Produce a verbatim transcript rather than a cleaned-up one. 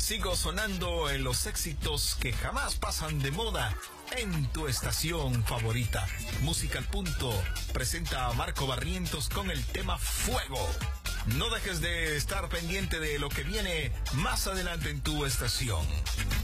Sigo sonando en los éxitos que jamás pasan de moda en tu estación favorita. Música al Punto presenta a Marco Barrientos con el tema Fuego. No dejes de estar pendiente de lo que viene más adelante en tu estación.